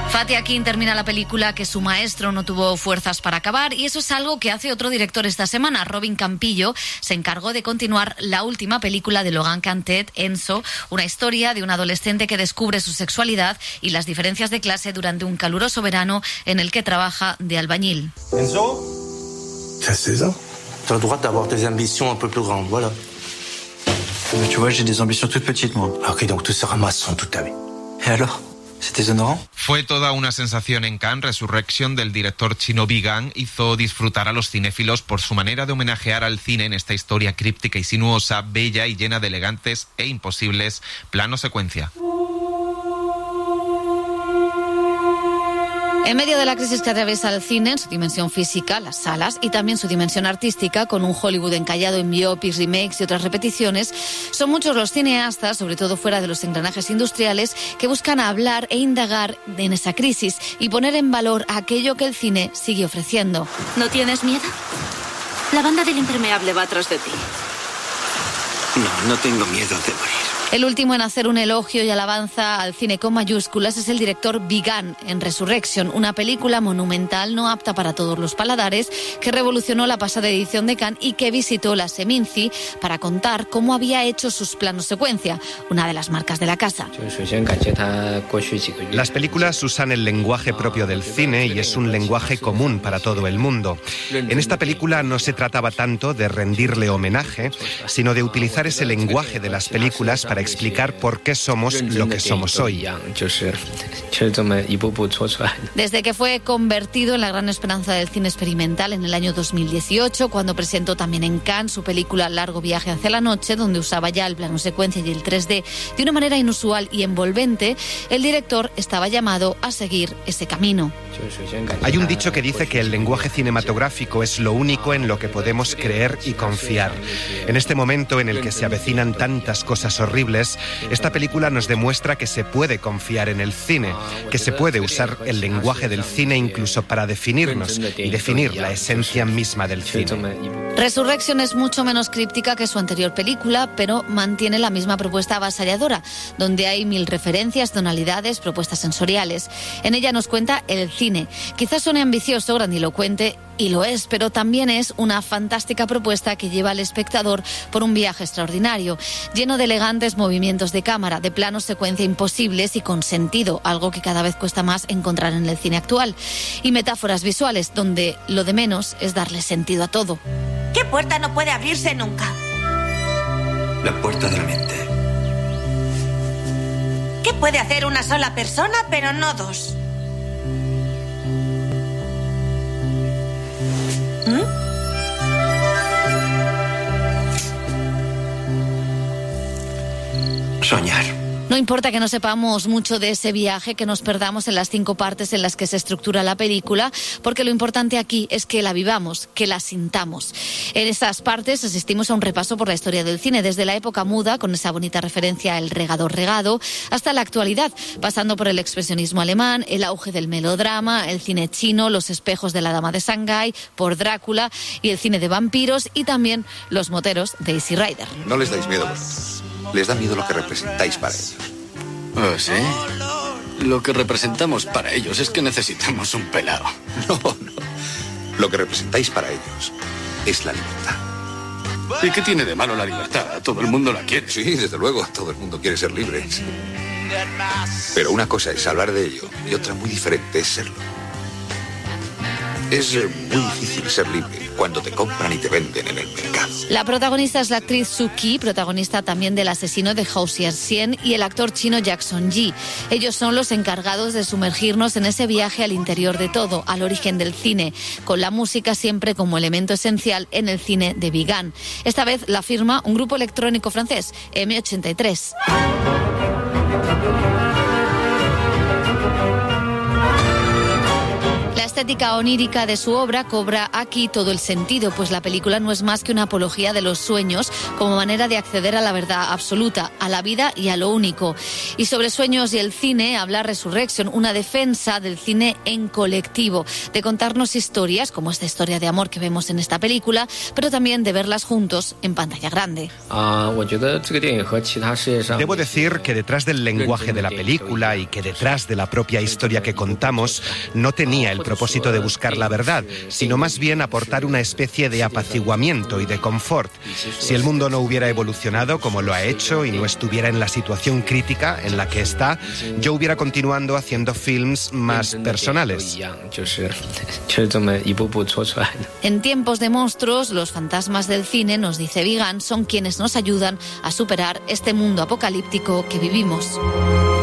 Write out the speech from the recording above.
Fatih Akin termina la película que su maestro no tuvo fuerzas para acabar, y eso es algo que hace otro director esta semana. Robin Campillo se encargó de continuar la última película de Logan Cantet, Enzo, una historia de un adolescente que descubre su sexualidad y las diferencias de clase durante un caluroso verano en el que trabaja de albañil. Enzo, t'as 16 ans. T'as le droit d'avoir tes ambitions un peu plus grandes, voilà. Tu vois, j'ai des ambitions toutes petites, moi. Ok, donc tout se ramasse toute ta vie. Et alors? ¿C'est déshonorant? Fue toda una sensación en Cannes. Resurrection, del director chino Vigan, hizo disfrutar a los cinéfilos por su manera de homenajear al cine en esta historia críptica y sinuosa, bella y llena de elegantes e imposibles planos secuencia. En medio de la crisis que atraviesa el cine, en su dimensión física, las salas, y también su dimensión artística, con un Hollywood encallado en biopics, remakes y otras repeticiones, son muchos los cineastas, sobre todo fuera de los engranajes industriales, que buscan hablar e indagar en esa crisis y poner en valor aquello que el cine sigue ofreciendo. ¿No tienes miedo? La banda del impermeable va atrás de ti. No tengo miedo de morir. El último en hacer un elogio y alabanza al cine con mayúsculas es el director Vigan en Resurrection, una película monumental no apta para todos los paladares que revolucionó la pasada edición de Cannes y que visitó la Seminci para contar cómo había hecho sus planos secuencia, una de las marcas de la casa. Las películas usan el lenguaje propio del cine y es un lenguaje común para todo el mundo. En esta película no se trataba tanto de rendirle homenaje, sino de utilizar ese lenguaje de las películas para explicar por qué somos lo que somos hoy. Desde que fue convertido en la gran esperanza del cine experimental en el año 2018, cuando presentó también en Cannes su película Largo viaje hacia la noche, donde usaba ya el plano secuencia y el 3D de una manera inusual y envolvente, el director estaba llamado a seguir ese camino. Hay un dicho que dice que el lenguaje cinematográfico es lo único en lo que podemos creer y confiar. En este momento en el que se avecinan tantas cosas horribles, esta película nos demuestra que se puede confiar en el cine, que se puede usar el lenguaje del cine incluso para definirnos y definir la esencia misma del cine. Resurrection es mucho menos críptica que su anterior película, pero mantiene la misma propuesta avasalladora, donde hay 1000 referencias, tonalidades, propuestas sensoriales. En ella nos cuenta el cine. Quizás suene ambicioso, grandilocuente, y lo es, pero también es una fantástica propuesta que lleva al espectador por un viaje extraordinario, lleno de elegantes movimientos de cámara, de planos secuencia imposibles y con sentido, algo que cada vez cuesta más encontrar en el cine actual, y metáforas visuales, donde lo de menos es darle sentido a todo. ¿Qué puerta no puede abrirse nunca? La puerta de la mente. ¿Qué puede hacer una sola persona, pero no dos? Soñar. No importa que no sepamos mucho de ese viaje, que nos perdamos en las 5 partes en las que se estructura la película, porque lo importante aquí es que la vivamos, que la sintamos. En esas partes asistimos a un repaso por la historia del cine, desde la época muda, con esa bonita referencia al regador regado, hasta la actualidad, pasando por el expresionismo alemán, el auge del melodrama, el cine chino, los espejos de la Dama de Shanghái, por Drácula y el cine de vampiros, y también los moteros de Easy Rider. No les dais miedo, les da miedo lo que representáis para ellos. ¿Oh, sí? Lo que representamos para ellos es que necesitamos un pelao. No. Lo que representáis para ellos es la libertad. ¿Y qué tiene de malo la libertad? Todo el mundo la quiere. Sí, desde luego, todo el mundo quiere ser libre. Sí. Pero una cosa es hablar de ello y otra muy diferente es serlo. Es muy difícil ser libre cuando te compran y te venden en el mercado. La protagonista es la actriz Suu Kyi, protagonista también del asesino de Housier Sien, y el actor chino Jackson Ji. Ellos son los encargados de sumergirnos en ese viaje al interior de todo, al origen del cine, con la música siempre como elemento esencial en el cine de Vigan. Esta vez la firma un grupo electrónico francés, M83. La estética onírica de su obra cobra aquí todo el sentido, pues la película no es más que una apología de los sueños como manera de acceder a la verdad absoluta, a la vida y a lo único. Y sobre sueños y el cine habla Resurrection, una defensa del cine en colectivo, de contarnos historias, como esta historia de amor que vemos en esta película, pero también de verlas juntos en pantalla grande. Debo decir que detrás del lenguaje de la película y que detrás de la propia historia que contamos no tenía el propósito de buscar la verdad, sino más bien aportar una especie de apaciguamiento y de confort. Si el mundo no hubiera evolucionado como lo ha hecho y no estuviera en la situación crítica en la que está, yo hubiera continuado haciendo films más personales. En tiempos de monstruos, los fantasmas del cine, nos dice Vigan, son quienes nos ayudan a superar este mundo apocalíptico que vivimos.